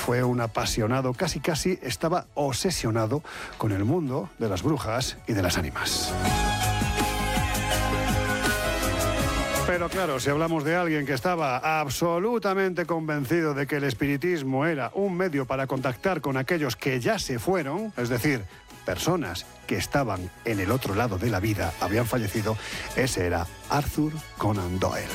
fue un apasionado, casi estaba obsesionado con el mundo de las brujas y de las ánimas. Pero claro, si hablamos de alguien que estaba absolutamente convencido de que el espiritismo era un medio para contactar con aquellos que ya se fueron, es decir, personas que estaban en el otro lado de la vida, habían fallecido, ese era Arthur Conan Doyle.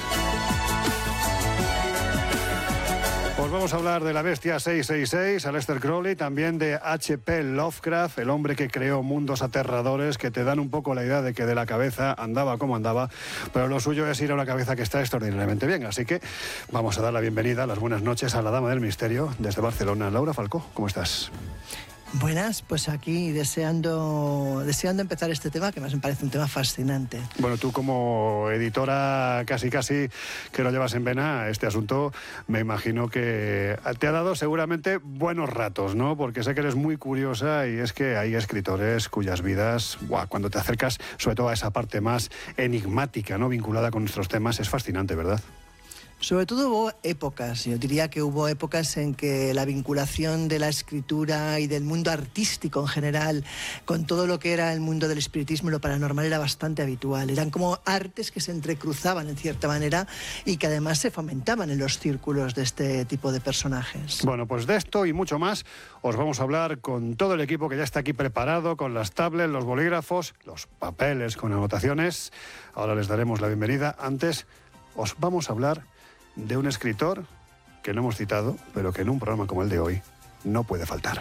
Pues vamos a hablar de la bestia 666, Aleister Crowley, también de H.P. Lovecraft, el hombre que creó mundos aterradores que te dan un poco la idea de que de la cabeza andaba como andaba, pero lo suyo es ir a una cabeza que está extraordinariamente bien. Así que vamos a dar la bienvenida, las buenas noches a la Dama del Misterio desde Barcelona. Laura Falcó, ¿cómo estás? Buenas, pues aquí deseando empezar este tema, que me parece un tema fascinante. Bueno, tú como editora casi que lo llevas en vena, este asunto me imagino que te ha dado seguramente buenos ratos, ¿no? Porque sé que eres muy curiosa y es que hay escritores cuyas vidas, cuando te acercas sobre todo a esa parte más enigmática, ¿no? Vinculada con nuestros temas, es fascinante, ¿verdad? Sobre todo hubo épocas, yo diría que hubo épocas en que la vinculación de la escritura y del mundo artístico en general con todo lo que era el mundo del espiritismo y lo paranormal era bastante habitual. Eran como artes que se entrecruzaban en cierta manera y que además se fomentaban en los círculos de este tipo de personajes. Bueno, pues de esto y mucho más os vamos a hablar con todo el equipo que ya está aquí preparado, con las tablets, los bolígrafos, los papeles con anotaciones. Ahora les daremos la bienvenida. Antes os vamos a hablar de un escritor que no hemos citado, pero que en un programa como el de hoy no puede faltar.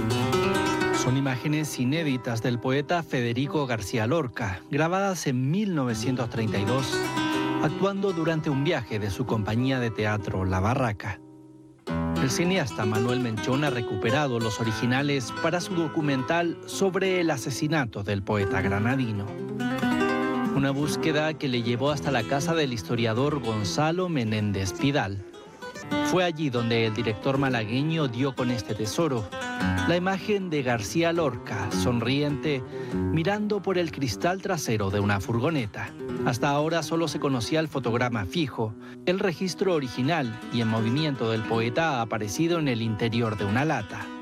Son imágenes inéditas del poeta Federico García Lorca, grabadas en 1932, actuando durante un viaje de su compañía de teatro La Barraca. El cineasta Manuel Menchón ha recuperado los originales para su documental sobre el asesinato del poeta granadino. Una búsqueda que le llevó hasta la casa del historiador Gonzalo Menéndez Pidal. Fue allí donde el director malagueño dio con este tesoro, la imagen de García Lorca, sonriente, mirando por el cristal trasero de una furgoneta. Hasta ahora solo se conocía el fotograma fijo. El registro original y en movimiento del poeta ha aparecido en el interior de una lata.